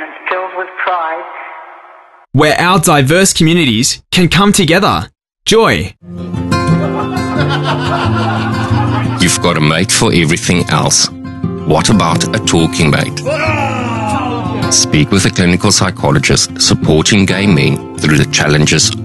and filled with pride, where our diverse communities can come together. Joy. You've got a mate for everything else. What about a talking mate? Speak with a clinical psychologist supporting gay men through the challenges